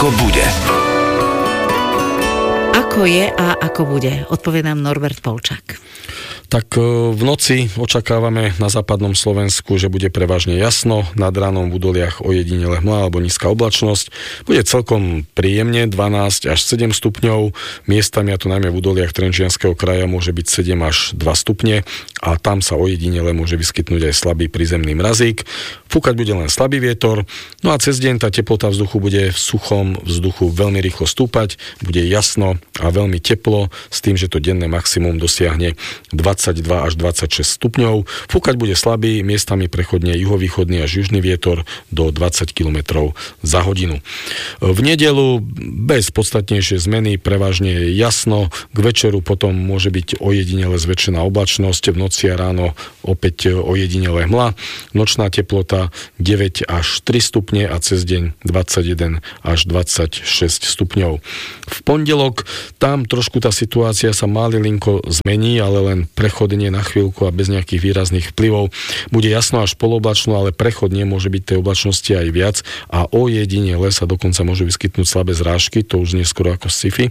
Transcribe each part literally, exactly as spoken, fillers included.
ako bude. Ako je a ako bude? Odpovie nám Norbert Polčák. Tak v noci očakávame na západnom Slovensku, že bude prevažne jasno, nad ránom v údoliach ojedinele hmla alebo nízka oblačnosť. Bude celkom príjemne, dvanásť až sedem stupňov, miestami, a to najmä v údoliach Trenčianskeho kraja, môže byť sedem až dva stupne a tam sa ojedinele môže vyskytnúť aj slabý prízemný mrazík. Fúkať bude len slabý vietor, no a cez deň tá teplota vzduchu bude v suchom vzduchu veľmi rýchlo stúpať, bude jasno a veľmi teplo, s tým, že to denné maximum dosiahne dvadsaťdva až dvadsaťšesť stupňov. Fúkať bude slabý, miestami prechodne juhovýchodný až južný vietor do dvadsať kilometrov za hodinu. V nedeľu bez podstatnejšie zmeny, prevažne jasno, k večeru potom môže byť ojedinele zväčšená oblačnosť, v noci a ráno opäť ojedinele hmla, nočná teplota deväť až tri stupne a cez deň dvadsaťjeden až dvadsaťšesť stupňov. V pondelok tam trošku tá situácia sa malilinko zmení, ale len prechodne na chvíľku a bez nejakých výrazných vplyvov. Bude jasno až poloblačno, ale prechodne môže byť tej oblačnosti aj viac a ojedinele sa dokonca môžu vyskytnúť slabé zrážky, to už neskoro ako sci-fi.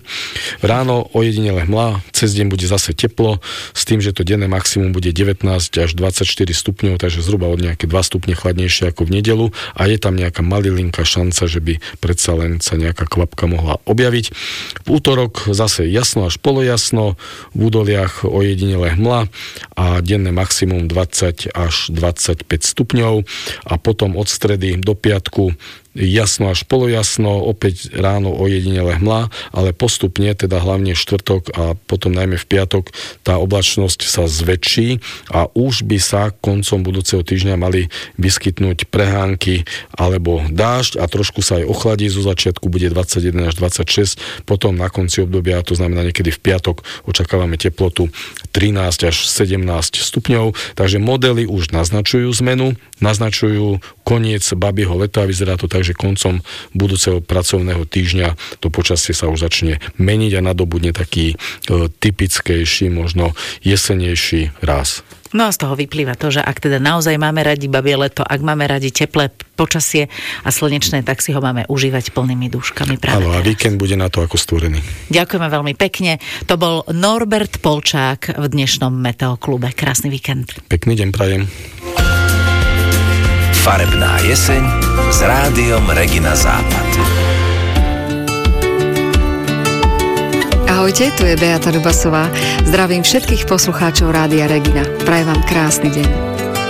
Ráno ojedinele hmla, cez deň bude zase teplo, s tým, že to denné maximum bude devätnásť až dvadsaťštyri stupňov, takže zhruba od nejaké dva stupne chladnejšie ako v nedeľu a je tam nejaká malilinká šanca, že by predsa len sa nejaká kvapka mohla objaviť. V útorok zase jasno až polojasno, v údoliach ojedinele hmla a denné maximum dvadsať až dvadsaťpäť stupňov a potom od stredy do piatku jasno až polojasno, opäť ráno ojedinele hmla, ale postupne, teda hlavne štvrtok a potom najmä v piatok, tá oblačnosť sa zväčší a už by sa koncom budúceho týždňa mali vyskytnúť prehánky alebo dážď a trošku sa aj ochladí, zo začiatku bude dvadsaťjeden až dvadsaťšesť, potom na konci obdobia, to znamená niekedy v piatok, očakávame teplotu trinásť až sedemnásť stupňov, takže modely už naznačujú zmenu, naznačujú koniec babieho leta, vyzerá to tak, že koncom budúceho pracovného týždňa to počasie sa už začne meniť a nadobudne taký e, typickejší, možno jesenejší ráz. No a z toho vyplýva to, že ak teda naozaj máme radi babie leto, ak máme radi teplé počasie a slnečné, tak si ho máme užívať plnými dúškami práve Áno, a teraz. víkend bude na to ako stvorený. Ďakujeme veľmi pekne. To bol Norbert Polčák v dnešnom Meteoklube. Krásny víkend. Pekný deň prajem. Farebná jeseň s rádiom Regina Západ. Ahojte, tu je Beata Dubasová. Zdravím všetkých poslucháčov Rádia Regina. Prajem vám krásny deň.